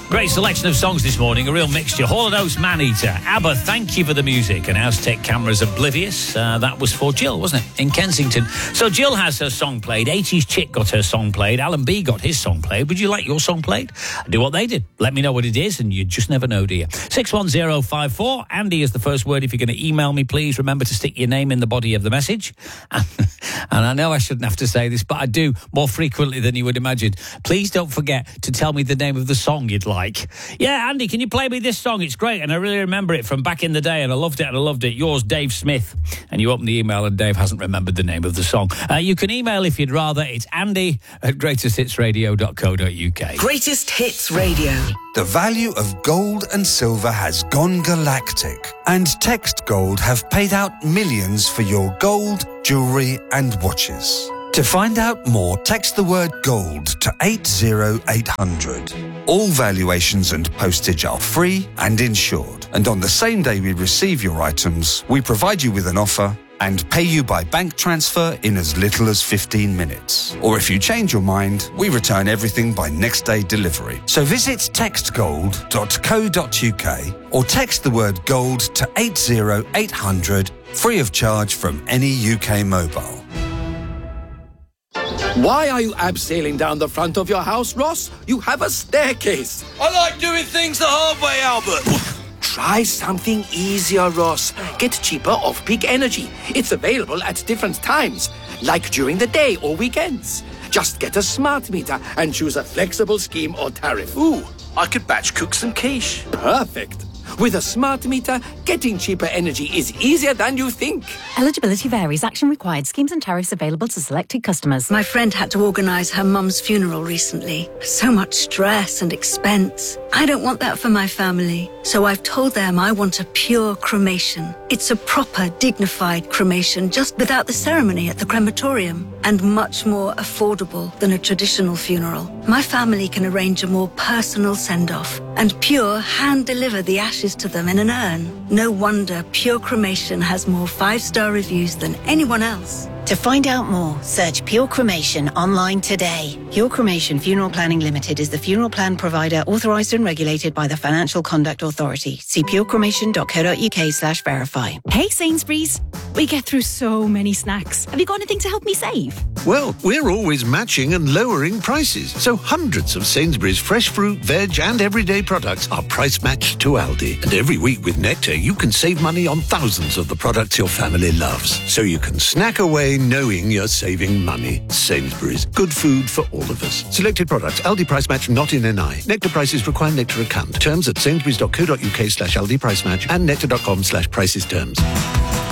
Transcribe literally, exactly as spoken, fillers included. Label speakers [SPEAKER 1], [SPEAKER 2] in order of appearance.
[SPEAKER 1] Great selection of songs this morning, a real mixture. Hall and Oates, Man-Eater. ABBA, Thank You for the Music. And Aztec Cameras, Oblivious. Uh, that was for Jill, wasn't it? In Kensington. So Jill has her song played. eighties Chick got her song played. Alan B got his song played. Would you like your song played? Do what they did. Let me know what it is, and you just never know, do you? six one zero five four. Andy is the first word. If you're going to email me, please remember to stick your name in the body of the message. And, and I know I shouldn't have to say this, but I do more frequently than you would imagine. Please don't forget to tell me the name of the song you'd like. Yeah, Andy, can you play me this song? It's great, and I really remember it from back in the day, and I loved it, and I loved it. Yours, Dave Smith. And you open the email, and Dave hasn't remembered the name of the song. Uh, you can email if you'd rather. It's Andy at greatest hits radio dot co dot uk.
[SPEAKER 2] Greatest Hits Radio.
[SPEAKER 3] The value of gold and silver has gone galactic, and Text Gold have paid out millions for your gold, jewellery and watches. To find out more, text the word GOLD to eight zero eight hundred. All valuations and postage are free and insured. And on the same day we receive your items, we provide you with an offer and pay you by bank transfer in as little as fifteen minutes. Or if you change your mind, we return everything by next day delivery. So visit text gold dot co dot uk or text the word GOLD to eight zero eight hundred, free of charge from any U K mobile.
[SPEAKER 4] Why are you abseiling down the front of your house, Ross? You have a staircase.
[SPEAKER 5] I like doing things the hard way, Albert.
[SPEAKER 4] Try something easier, Ross. Get cheaper off-peak energy. It's available at different times, like during the day or weekends. Just get a smart meter and choose a flexible scheme or tariff.
[SPEAKER 5] Ooh, I could batch cook some quiche.
[SPEAKER 4] Perfect. With a smart meter, getting cheaper energy is easier than you think.
[SPEAKER 6] Eligibility varies. Action required. Schemes and tariffs available to selected customers.
[SPEAKER 7] My friend had to organise her mum's funeral recently. So much stress and expense. I don't want that for my family. So I've told them I want a pure cremation. It's a proper, dignified cremation, just without the ceremony at the crematorium. And much more affordable than a traditional funeral. My family can arrange a more personal send-off. And Pure hand-deliver the ashes to them in an urn. No wonder Pure Cremation has more five-star reviews than anyone else.
[SPEAKER 8] To find out more, search Pure Cremation online today. Pure Cremation Funeral Planning Limited is the funeral plan provider authorised and regulated by the Financial Conduct Authority. See purecremation dot co dot uk slash verify.
[SPEAKER 6] Hey Sainsbury's, we get through so many snacks. Have you got anything to help me save?
[SPEAKER 9] Well, we're always matching and lowering prices. So hundreds of Sainsbury's fresh fruit, veg and everyday products are price matched to Aldi. And every week with Nectar, you can save money on thousands of the products your family loves. So you can snack away knowing you're saving money. Sainsbury's. Good food for all of us. Selected products. Aldi price match not in N I. Nectar prices require Nectar account. Terms at sainsbury's dot co dot uk slash Aldi price match and nectar dot com slash prices terms.